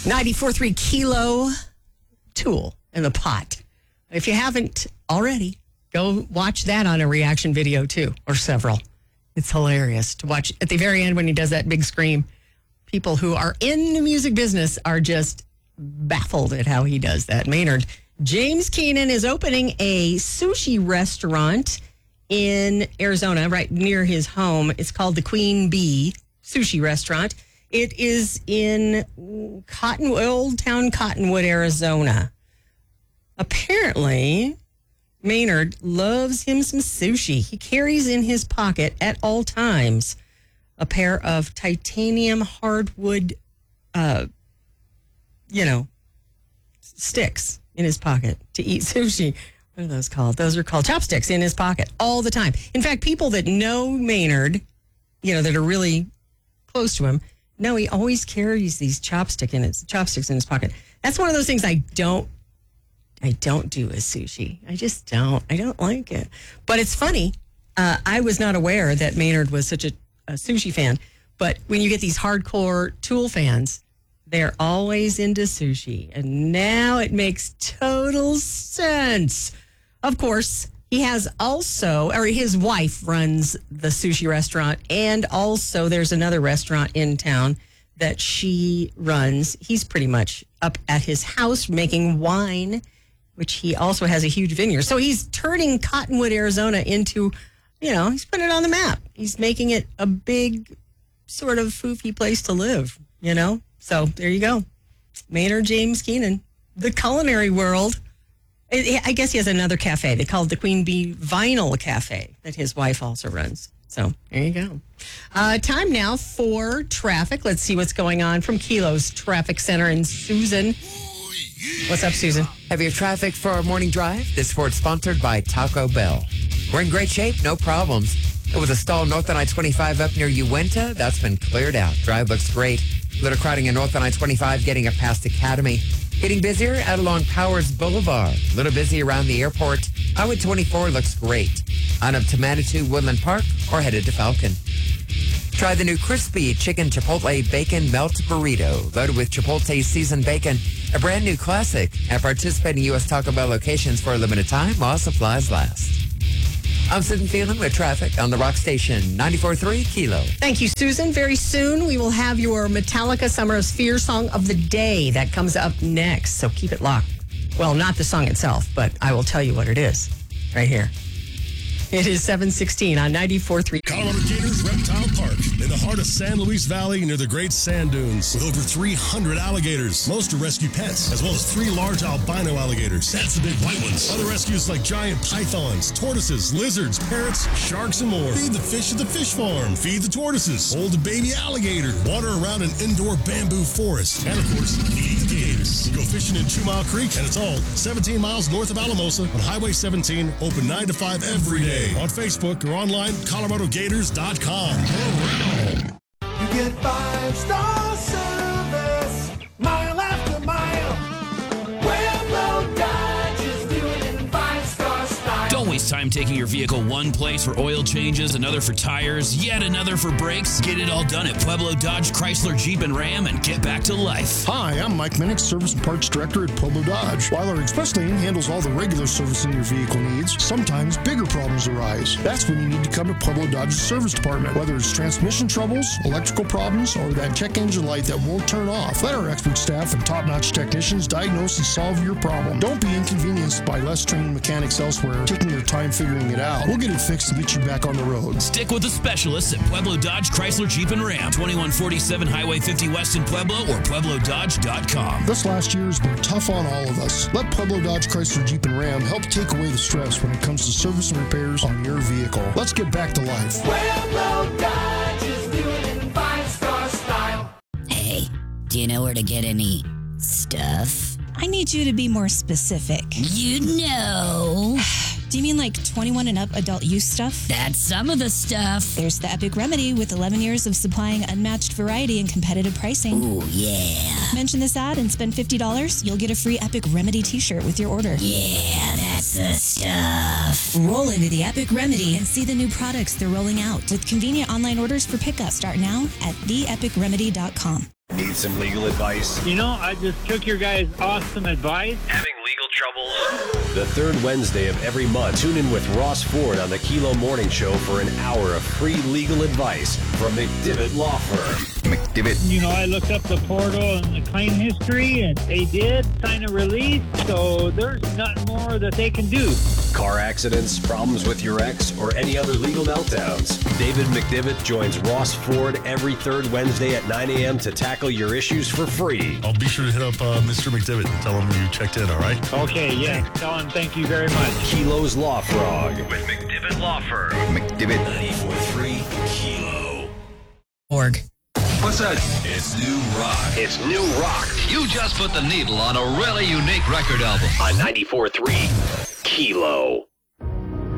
94.3 Kilo Tool in the pot. If you haven't already, go watch that on a reaction video too, or several. It's hilarious to watch at the very end when he does that big scream. People who are in the music business are just baffled at how he does that. Maynard James Keenan is opening a sushi restaurant in Arizona, right near his home. It's called the Queen Bee Sushi Restaurant. It is in Old Town Cottonwood, Arizona. Apparently, Maynard loves him some sushi. He carries in his pocket at all times a pair of titanium hardwood, sticks in his pocket to eat sushi. What are those called? Those are called chopsticks in his pocket all the time. In fact, people that know Maynard, that are really close to him, know he always carries these chopsticks in his pocket. That's one of those things I don't do with sushi. I just don't. I don't like it. But it's funny. I was not aware that Maynard was such a sushi fan. But when you get these hardcore Tool fans, they're always into sushi. And now it makes total sense. Of course, he has his wife runs the sushi restaurant. And also there's another restaurant in town that she runs. He's pretty much up at his house making wine, which he also has a huge vineyard. So he's turning Cottonwood, Arizona into, he's putting it on the map. He's making it a big sort of foofy place to live, So there you go. Maynard James Keenan, the culinary world. I guess he has another cafe. They call it the Queen Bee Vinyl Cafe that his wife also runs. So there you go. Time now for traffic. Let's see what's going on from Kilo's Traffic Center in Susan. What's up, Susan? Heavier traffic for our morning drive. This report sponsored by Taco Bell. We're in great shape, no problems. There was a stall north on I-25 up near Uinta. That's been cleared out. Drive looks great. Little crowding in north on I-25 getting up past Academy. Getting busier out along Powers Boulevard. A little busy around the airport. I-24 looks great. On up to Manitou Woodland Park or headed to Falcon. Try the new crispy chicken Chipotle bacon melt burrito, loaded with Chipotle seasoned bacon, a brand new classic at participating U.S. Taco Bell locations for a limited time while supplies last. I'm Susan Phelan with traffic on the Rock Station, 94.3 Kilo. Thank you, Susan. Very soon we will have your Metallica Summer of Fear song of the day. That comes up next, so keep it locked. Well, not the song itself, but I will tell you what it is right here. It is 7:16 on 94.3. Colorado Gators Reptile Park in the heart of San Luis Valley near the Great Sand Dunes with over 300 alligators. Most are rescue pets, as well as 3 large albino alligators. That's the big white ones. Other rescues like giant pythons, tortoises, lizards, parrots, sharks, and more. Feed the fish at the fish farm. Feed the tortoises. Hold the baby alligator. Water around an indoor bamboo forest. And, of course, feed the gators. Go fishing in 2 Mile Creek, and it's all 17 miles north of Alamosa on Highway 17, open 9 to 5 every day. On Facebook or online, ColoradoGators.com. You get 5-star service, mile after mile. Pueblo Dodge is doing it in 5-star style. Don't waste time taking your vehicle one place for oil changes, another for tires, yet another for brakes. Get it all done at Pueblo Dodge, Chrysler, Jeep, and Ram and get back to life. Hi, I'm Mike Minnick, Service and Parts Director at Pueblo Dodge. While our express lane handles all the regular servicing your vehicle needs, sometimes bigger problems arise. That's when you need to come to Pueblo Dodge's service department. Whether it's transmission troubles, electrical problems, or that check engine light that won't turn off, let our expert staff and top-notch technicians diagnose and solve your problem. Don't be inconvenienced by less trained mechanics elsewhere taking your time figuring it out. We'll get it fixed to get you back on the road. Stick with the specialists at Pueblo Dodge, Chrysler, Jeep, and Ram. 2147 Highway 50 West in Pueblo or PuebloDodge.com. This last year has been tough on all of us. Let Pueblo Dodge, Chrysler, Jeep, and Ram help take away the stress when it comes to service and repairs on your vehicle. Let's get back to life. Pueblo Dodge is doing it in 5-star style. Hey, do you know where to get any stuff? I need you to be more specific. You know. Do you mean like 21 and up adult use stuff? That's some of the stuff. There's the Epic Remedy with 11 years of supplying unmatched variety and competitive pricing. Ooh, yeah. Mention this ad and spend $50. You'll get a free Epic Remedy t-shirt with your order. Yeah, that's the stuff. Roll into the Epic Remedy and see the new products they're rolling out with convenient online orders for pickup. Start now at theepicremedy.com. Need some legal advice? You know, I just took your guys' awesome advice. Having legal troubles? The third Wednesday of every month, tune in with Ross Ford on the Kilo Morning Show for an hour of free legal advice from McDivitt Law Firm. McDivitt. You know, I looked up the portal and the claim history, and they did sign a release, so there's nothing more that they can do. Car accidents, problems with your ex, or any other legal meltdowns. David McDivitt joins Ross Ford every third Wednesday at 9 a.m. to tackle your issues for free. I'll be sure to hit up Mr. McDivitt and tell him you checked in, all right? Okay, yeah. Tell him thank you very much. Kilo's Law Frog with McDivitt Law Firm. McDivitt 94.3 Kilo. Org. What's that? It's new rock. It's new rock. You just put the needle on a really unique record album. On 94.3 Kilo.